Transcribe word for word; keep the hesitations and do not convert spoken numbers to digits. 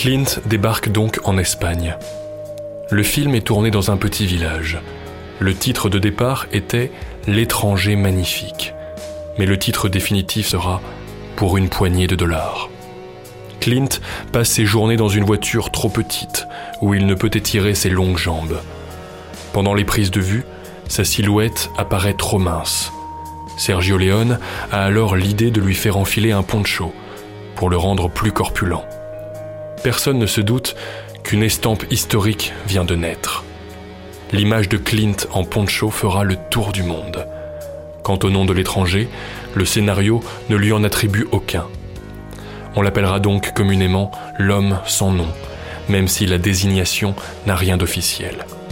Clint débarque donc en Espagne. Le film est tourné dans un petit village. Le titre de départ était « L'étranger magnifique », mais le titre définitif sera « Pour une poignée de dollars ». Clint passe ses journées dans une voiture trop petite, où il ne peut étirer ses longues jambes. Pendant les prises de vue, sa silhouette apparaît trop mince. Sergio Leone a alors l'idée de lui faire enfiler un poncho, pour le rendre plus corpulent. Personne ne se doute qu'une estampe historique vient de naître. L'image de Clint en poncho fera le tour du monde. Quant au nom de l'étranger, le scénario ne lui en attribue aucun. On l'appellera donc communément « l'homme sans nom », même si la désignation n'a rien d'officiel.